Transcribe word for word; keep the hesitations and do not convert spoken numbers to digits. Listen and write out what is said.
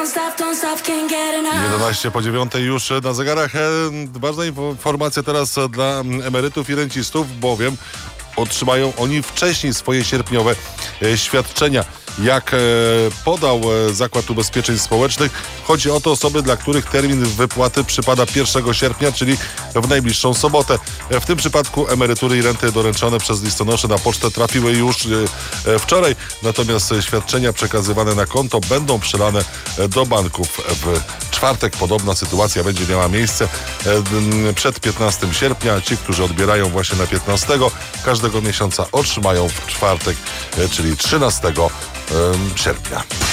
jedenaście po dziewiątej już na zegarach. Ważna informacja teraz dla emerytów i rencistów, bowiem otrzymają oni wcześniej swoje sierpniowe świadczenia. Jak podał Zakład Ubezpieczeń Społecznych, chodzi o to osoby, dla których termin wypłaty przypada pierwszego sierpnia, czyli w najbliższą sobotę. W tym przypadku emerytury i renty doręczone przez listonosze na pocztę trafiły już wczoraj, natomiast świadczenia przekazywane na konto będą przelane do banków w czwartek. Podobna sytuacja będzie miała miejsce przed piętnastego sierpnia. Ci, którzy odbierają właśnie na piętnastego każdego miesiąca, otrzymają w czwartek, czyli trzynastego sierpnia.